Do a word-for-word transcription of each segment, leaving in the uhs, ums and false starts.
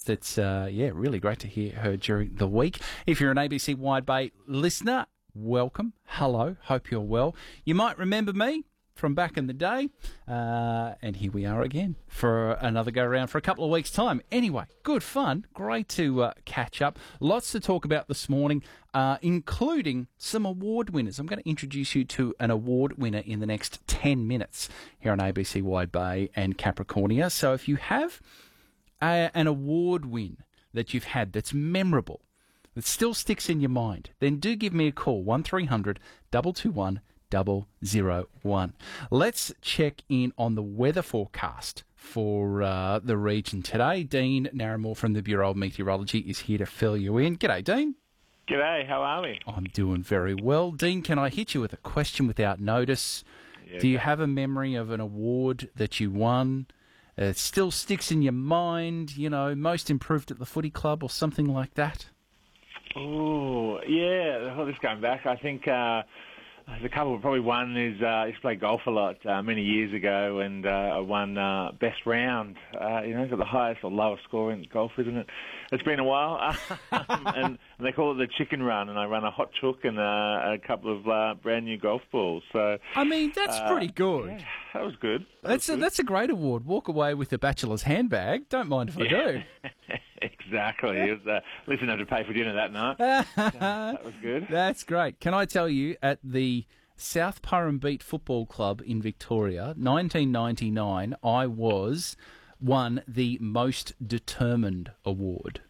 guest. It's, uh, yeah, really great to hear her during the week. If you're an A B C Wide Bay listener, welcome. Hello. Hope you're well. You might remember me from back in the day. Uh, and here we are again for another go around for a couple of weeks' time. Anyway, good fun. Great to uh, catch up. Lots to talk about this morning, uh, including some award winners. I'm going to introduce you to an award winner in the next ten minutes here on A B C Wide Bay and Capricornia. So if you have a, an award win that you've had that's memorable, that still sticks in your mind, then do give me a call, one three hundred two two one double zero one. Let's check in on the weather forecast for uh, the region today. Dean Narramore from the Bureau of Meteorology is here to fill you in. G'day, Dean. G'day, how are we? I'm doing very well. Dean, can I hit you with a question without notice? Yeah, Do you okay. have a memory of an award that you won? Uh, it still sticks in your mind, you know, most improved at the footy club or something like that? Oh, yeah. Well, just going back, I think uh, there's a couple. Probably one is uh, I used to play golf a lot uh, many years ago, and uh, I won uh, best round. Uh, you know, got the highest or lowest score in golf, isn't it? It's been a while, um, and, and they call it the chicken run. And I run a hot chook and uh, a couple of uh, brand new golf balls. So I mean, that's uh, pretty good. Yeah, that was good. That That's was a, good. that's a great award. Walk away with a bachelor's handbag. Don't mind if I do. Exactly. It was, uh, at least I didn't have to pay for dinner that night. So that was good. That's great. Can I tell you, at the South Purrumbete Football Club in Victoria, nineteen ninety-nine, I was won the Most Determined Award.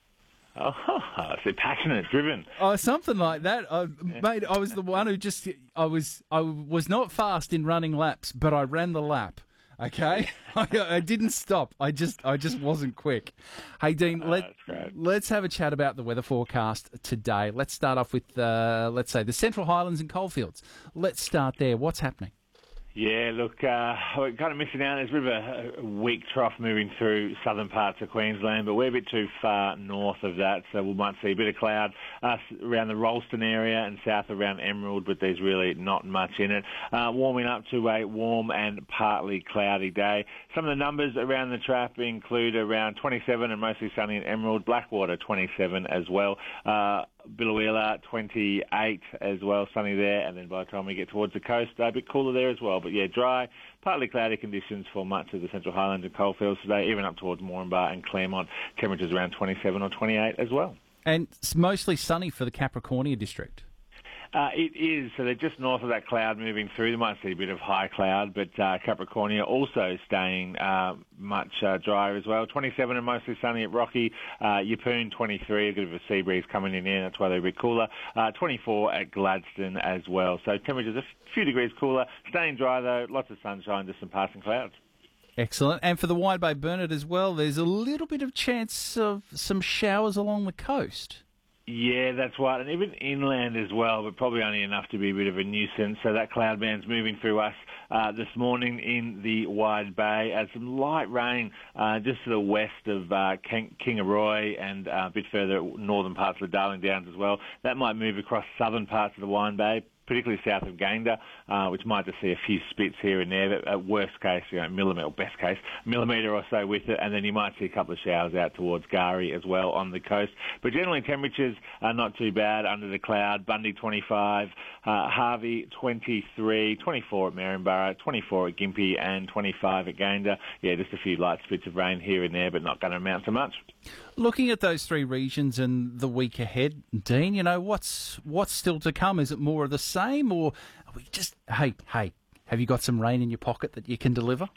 Oh, so passionate, driven. Oh, something like that. I, mate, I was the one who just, I was, I was not fast in running laps, but I ran the lap. Okay, I, I didn't stop. I just, I just wasn't quick. Hey, Dean, let, that's great. let's have a chat about the weather forecast today. Let's start off with, uh, let's say, the Central Highlands and Coalfields. Let's start there. What's happening? Yeah, look, uh, we're kind of missing out. There's a bit of a, a weak trough moving through southern parts of Queensland, but we're a bit too far north of that, so we might see a bit of cloud uh, around the Rolleston area and south around Emerald, but there's really not much in it. Uh, warming up to a warm and partly cloudy day. Some of the numbers around the trap include around twenty-seven and mostly sunny in Emerald, Blackwater twenty-seven as well. Uh, Billawheeler twenty-eight as well, sunny there, and then by the time we get towards the coast, a bit cooler there as well. But yeah, dry, partly cloudy conditions for much of the Central Highlands and Coalfields today, even up towards Moranbah and Claremont. Temperatures around twenty-seven or twenty-eight as well. And it's mostly sunny for the Capricornia district. Uh, it is. So they're just north of that cloud moving through. They might see a bit of high cloud, but uh, Capricornia also staying uh, much uh, drier as well. twenty-seven and mostly sunny at Rocky. Uh, Yeppoon twenty-three, a bit of a sea breeze coming in there. That's why they're a bit cooler. Uh, twenty-four at Gladstone as well. So temperatures a few degrees cooler. Staying dry though. Lots of sunshine, just some passing clouds. Excellent. And for the Wide Bay Burnett as well, there's a little bit of chance of some showers along the coast. Yeah, that's right, and even inland as well, but probably only enough to be a bit of a nuisance. So that cloud band's moving through us uh, this morning in the Wide Bay. Uh, some light rain uh, just to the west of uh, King- Kingaroy and uh, a bit further northern parts of the Darling Downs as well. That might move across southern parts of the Wide Bay, particularly south of Gayndah, uh, which might just see a few spits here and there, but at worst case, you know, millimetre, or best case, millimetre or so with it, and then you might see a couple of showers out towards Gari as well on the coast. But generally, temperatures are not too bad under the cloud. Bundy twenty-five, uh, Harvey twenty-three, twenty-four at Maryborough, twenty-four at Gympie, and twenty-five at Gayndah. Yeah, just a few light spits of rain here and there, but not going to amount to much. Looking at those three regions and the week ahead, Dean, you know, what's what's still to come? Is it more of the same, or are we just, hey, hey, have you got some rain in your pocket that you can deliver?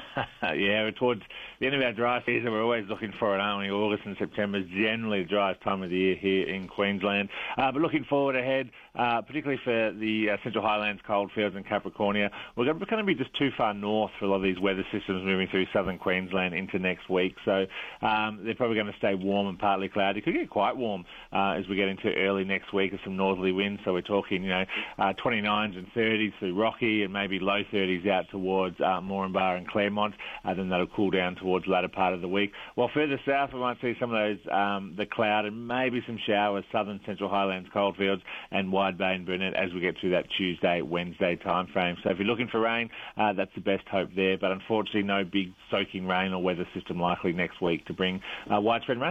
Yeah, towards the end of our dry season, we're always looking for it, aren't we? August and September is generally the driest time of the year here in Queensland. Uh, but looking forward ahead, uh, particularly for the uh, Central Highlands, Coalfields and Capricornia, we're going to be just too far north for a lot of these weather systems moving through southern Queensland into next week. So um, they're probably going to stay warm and partly cloudy. It could get quite warm uh, as we get into early next week with some northerly winds. So we're talking, you know, uh, twenty-nines and thirties through Rocky and maybe low thirties out towards uh, Moranbah and Claremont. Uh, then that'll cool down towards the latter part of the week. While further south, we might see some of those, um, the cloud and maybe some showers, southern Central Highlands, Coalfields and Wide Bay and Burnett as we get through that Tuesday, Wednesday time frame. So if you're looking for rain, uh, that's the best hope there. But unfortunately, no big soaking rain or weather system likely next week to bring uh, widespread rain.